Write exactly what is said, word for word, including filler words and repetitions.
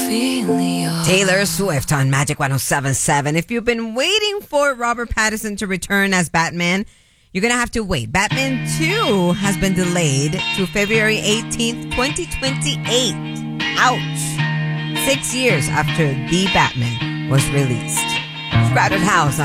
Taylor Swift on Magic one oh seven point seven. If you've been waiting for Robert Pattinson to return as Batman, you're going to have to wait. Batman two has been delayed to February eighteenth, twenty twenty-eight. Ouch. Six years after The Batman was released. Scattered House